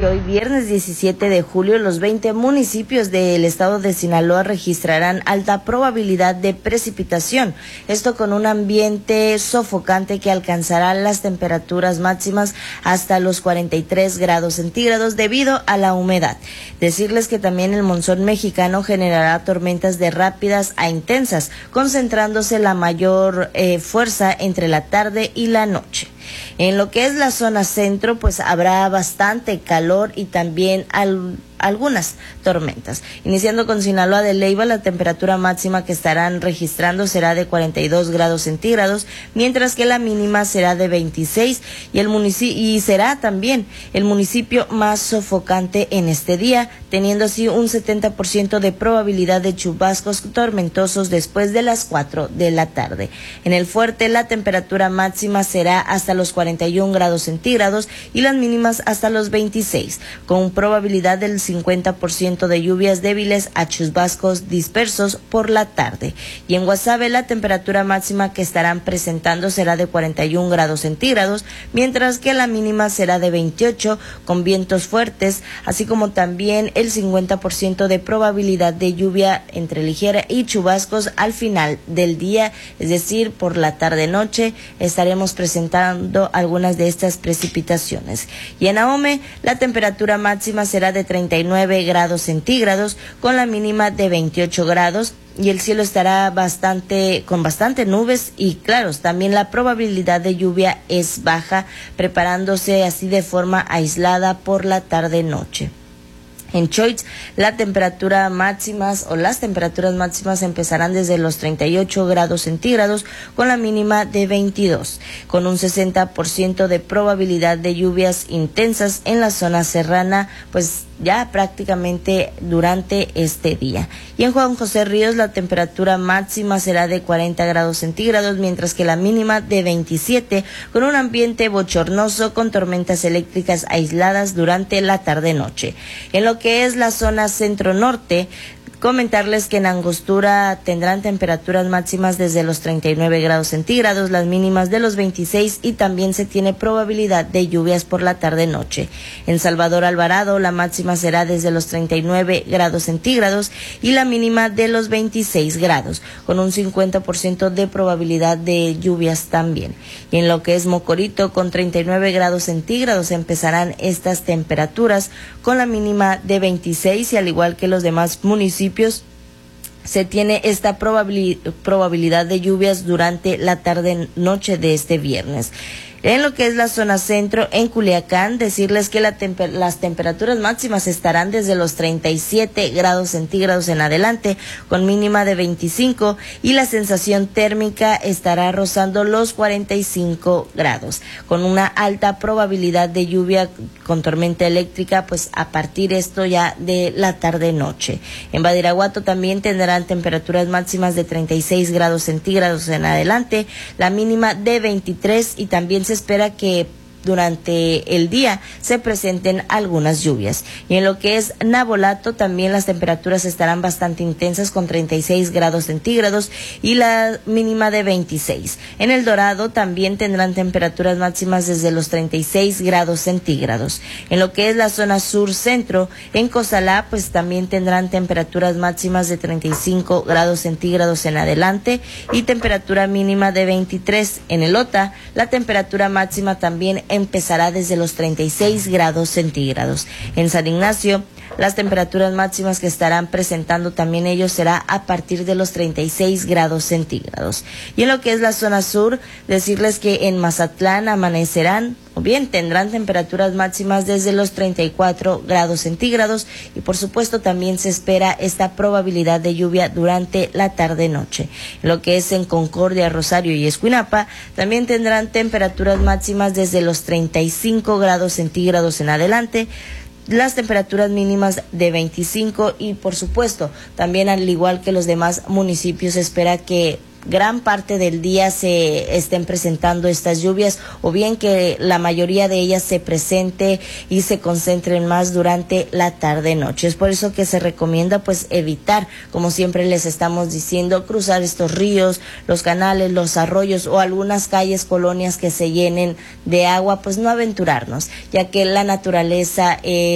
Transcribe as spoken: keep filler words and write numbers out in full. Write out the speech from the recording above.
hoy viernes diecisiete de julio los veinte municipios del estado de Sinaloa registrarán alta probabilidad de precipitación, esto con un ambiente sofocante que alcanzará las temperaturas máximas hasta los cuarenta y tres grados centígrados debido a la humedad. Decirles que también el monzón mexicano generará tormentas de rápidas a intensas, concentrándose la mayor eh, fuerza entre la tarde y la noche. En lo que es la zona centro, pues habrá bastante calor y también al, algunas tormentas. Iniciando con Sinaloa de Leyva, la temperatura máxima que estarán registrando será de cuarenta y dos grados centígrados, mientras que la mínima será de veintiséis y el municipio y será también el municipio más sofocante en este día, teniendo así un setenta por ciento de probabilidad de chubascos tormentosos después de las cuatro de la tarde. En el Fuerte, la temperatura máxima será hasta los cuarenta y un grados centígrados y las mínimas hasta los veintiséis, con probabilidad del cincuenta por ciento de lluvias débiles a chubascos dispersos por la tarde. Y en Guasave, la temperatura máxima que estarán presentando será de cuarenta y un grados centígrados, mientras que la mínima será de veintiocho, con vientos fuertes, así como también el cincuenta por ciento de probabilidad de lluvia entre ligera y chubascos al final del día, es decir, por la tarde-noche estaremos presentando algunas de estas precipitaciones. Y en Ahome, la temperatura máxima será de treinta y nueve grados centígrados, con la mínima de veintiocho grados, y el cielo estará bastante con bastante nubes y claros. También la probabilidad de lluvia es baja, preparándose así de forma aislada por la tarde-noche. En Choix, la temperatura máximas o las temperaturas máximas empezarán desde los treinta y ocho grados centígrados con la mínima de veintidós, con un sesenta por ciento de probabilidad de lluvias intensas en la zona serrana, pues ya prácticamente durante este día. Y en Juan José Ríos, la temperatura máxima será de cuarenta grados centígrados, mientras que la mínima de veintisiete, con un ambiente bochornoso con tormentas eléctricas aisladas durante la tarde-noche. En lo que es la zona centro-norte, comentarles que en Angostura tendrán temperaturas máximas desde los treinta y nueve grados centígrados, las mínimas de los veintiséis, y también se tiene probabilidad de lluvias por la tarde-noche. En Salvador Alvarado, la máxima será desde los treinta y nueve grados centígrados y la mínima de los veintiséis grados, con un cincuenta por ciento de probabilidad de lluvias también. Y en lo que es Mocorito, con treinta y nueve grados centígrados empezarán estas temperaturas con la mínima de veintiséis, y al igual que los demás municipios, se tiene esta probabilidad de lluvias durante la tarde-noche de este viernes. En lo que es la zona centro, en Culiacán, decirles que la temper- las temperaturas máximas estarán desde los treinta y siete grados centígrados en adelante, con mínima de veinticinco, y la sensación térmica estará rozando los cuarenta y cinco grados, con una alta probabilidad de lluvia con tormenta eléctrica, pues a partir esto ya de la tarde-noche. En Badiraguato también tendrán temperaturas máximas de treinta y seis grados centígrados en adelante, la mínima de veintitrés, y también se espera que durante el día se presenten algunas lluvias. Y en lo que es Navolato, también las temperaturas estarán bastante intensas con treinta y seis grados centígrados y la mínima de veintiséis. En El Dorado también tendrán temperaturas máximas desde los treinta y seis grados centígrados. En lo que es la zona sur centro, en Cozalá, pues también tendrán temperaturas máximas de treinta y cinco grados centígrados en adelante y temperatura mínima de veintitrés. En Elota, la temperatura máxima también empezará desde los treinta y seis grados centígrados. En San Ignacio, las temperaturas máximas que estarán presentando también ellos será a partir de los treinta y seis grados centígrados. Y en lo que es la zona sur, decirles que en Mazatlán amanecerán o bien tendrán temperaturas máximas desde los treinta y cuatro grados centígrados, y por supuesto también se espera esta probabilidad de lluvia durante la tarde-noche. En lo que es en Concordia, Rosario y Escuinapa, también tendrán temperaturas máximas desde los treinta y cinco grados centígrados en adelante, las temperaturas mínimas de veinticinco, y por supuesto también, al igual que los demás municipios, se espera que gran parte del día se estén presentando estas lluvias, o bien que la mayoría de ellas se presente y se concentren más durante la tarde-noche. Es por eso que se recomienda pues evitar, como siempre les estamos diciendo, cruzar estos ríos, los canales, los arroyos o algunas calles, colonias que se llenen de agua, pues no aventurarnos, ya que la naturaleza eh,